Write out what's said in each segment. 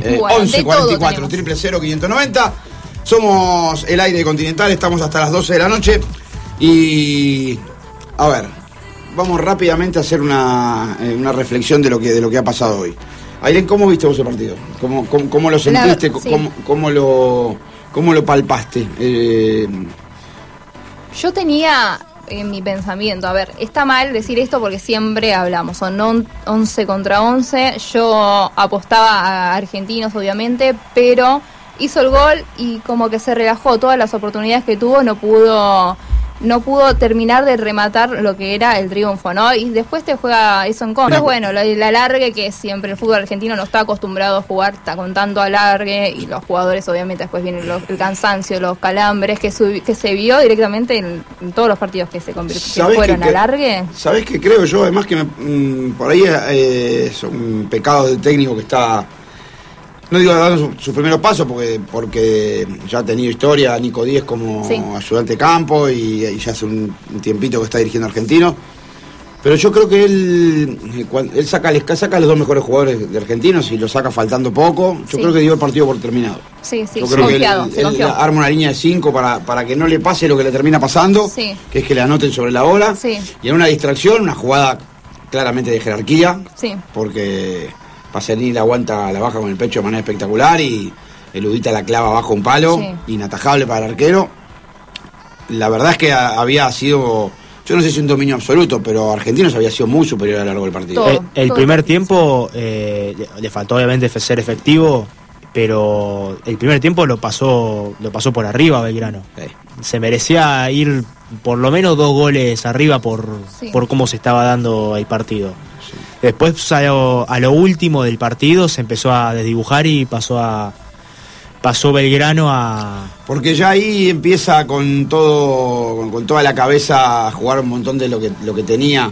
Bueno, 11 44 000 590. Somos el aire continental, estamos hasta las 12 de la noche. Y a ver, vamos rápidamente a hacer una reflexión de lo que ha pasado hoy. Aileen, ¿cómo viste vos el partido? ¿Cómo lo sentiste? Sí. ¿Cómo lo palpaste? Yo tenía en mi pensamiento, a ver, está mal decir esto porque siempre hablamos, son 11 contra 11, yo apostaba a argentinos obviamente, pero hizo el gol y como que se relajó, todas las oportunidades que tuvo no pudo terminar de rematar lo que era el triunfo, ¿no? Y después te juega eso en contra. Después, bueno, el alargue, que siempre el fútbol argentino no está acostumbrado a jugar con tanto alargue, y los jugadores obviamente después viene el cansancio, los calambres, que se vio directamente en todos los partidos que fueron alargue. ¿Sabés qué creo yo? Además que por ahí son pecados del técnico que está... No digo dando sus primeros pasos porque ya ha tenido historia Nico Díez como ayudante de campo y ya hace un tiempito que está dirigiendo a Argentinos. Pero yo creo que él saca a los dos mejores jugadores de Argentinos y lo saca faltando poco. Yo creo que dio el partido por terminado. Sí, yo creo que él arma una línea de 5 para que no le pase lo que le termina pasando, que es que le anoten sobre la hora. Y en una distracción, una jugada claramente de jerarquía, porque Pacerini la aguanta, la baja con el pecho de manera espectacular y Eludita la clava bajo un palo, inatajable para el arquero. La verdad es que había sido, yo no sé si un dominio absoluto, pero Argentinos había sido muy superior a lo largo del partido. El primer tiempo le faltó obviamente ser efectivo, pero el primer tiempo lo pasó por arriba Belgrano. Se merecía ir por lo menos 2 goles arriba por cómo se estaba dando el partido. Después a lo último del partido se empezó a desdibujar y pasó Belgrano a... Porque ya ahí empieza con toda la cabeza a jugar un montón de lo que tenía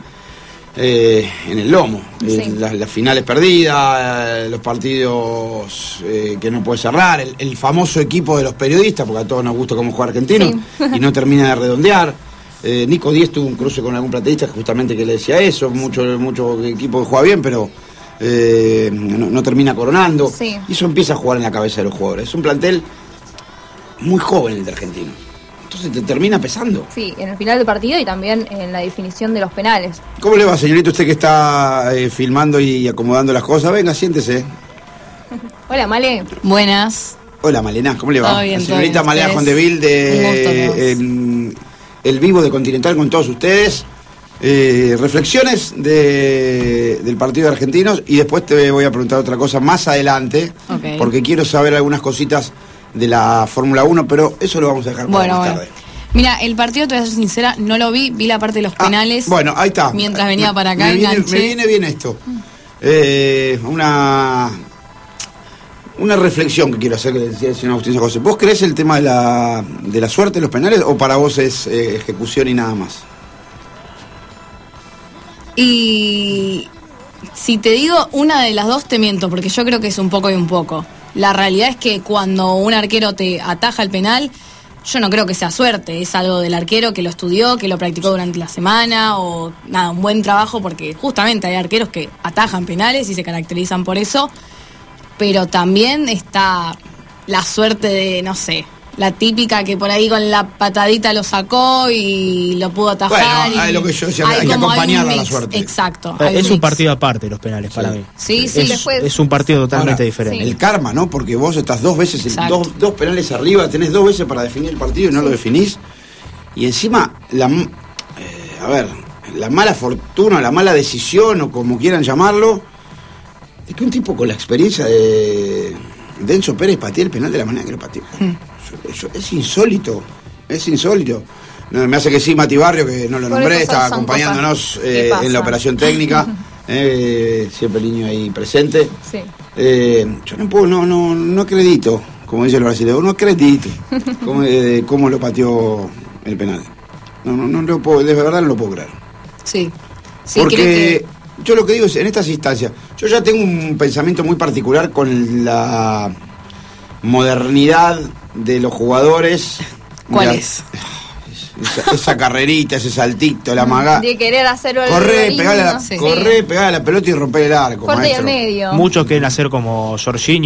en el lomo. Las finales perdidas, los partidos que no puede cerrar, el famoso equipo de los periodistas, porque a todos nos gusta cómo juega Argentino, y no termina de redondear. Nico Díez tuvo un cruce con algún plateísta justamente que le decía eso, mucho equipo que juega bien, pero no termina coronando. Y eso empieza a jugar en la cabeza de los jugadores. Es un plantel muy joven el de Argentino. Entonces te termina pesando. Sí, en el final del partido y también en la definición de los penales. ¿Cómo le va, señorito, usted que está filmando y acomodando las cosas? Venga, siéntese. Hola, Male. Buenas. Hola, Malena, ¿cómo le va? Todo bien, la señorita Malena Jondeville de El Vivo de Continental con todos ustedes. Reflexiones del partido de Argentinos y después te voy a preguntar otra cosa más adelante, porque quiero saber algunas cositas de la Fórmula 1, pero eso lo vamos a dejar para más tarde. Mira, el partido, te voy a ser sincera, no lo vi la parte de los penales. Bueno, ahí está. Mientras venía para acá, me viene bien esto. Una reflexión que quiero hacer, que decía el señor Agustín José. ¿Vos crees el tema de la suerte de los penales o para vos es ejecución y nada más? Y si te digo una de las dos te miento, porque yo creo que es un poco y un poco. La realidad es que cuando un arquero te ataja el penal, yo no creo que sea suerte, es algo del arquero que lo estudió, que lo practicó durante la semana, o nada, un buen trabajo, porque justamente hay arqueros que atajan penales y se caracterizan por eso. Pero también está la suerte de, no sé, la típica que por ahí con la patadita lo sacó y lo pudo atajar. Bueno, lo que yo decía, hay que acompañarla a la suerte. Exacto. Es un partido aparte los penales para mí. Sí. Es un partido totalmente diferente. El karma, ¿no? Porque vos estás 2 veces, dos penales arriba, tenés 2 veces para definir el partido y no lo definís. Y encima, la mala fortuna, la mala decisión, o como quieran llamarlo, de que un tipo con la experiencia de Enzo Pérez patee el penal de la manera que lo pateó. Es insólito. No, me hace que sí, Mati Barrio, que no lo nombré, está acompañándonos en la operación técnica. Siempre el niño ahí presente. Yo no acredito, como dicen los brasileños, no acredito cómo lo pateó el penal. No lo puedo, de verdad no lo puedo creer. Sí, porque yo lo que digo es, en estas instancias, yo ya tengo un pensamiento muy particular con la modernidad de los jugadores. ¿Cuál es? Esa carrerita, ese saltito, la amagada. De querer hacerlo al Correr, pegar a la pelota y romper el arco. Fuerte y al medio. Muchos quieren hacer como Jorginho.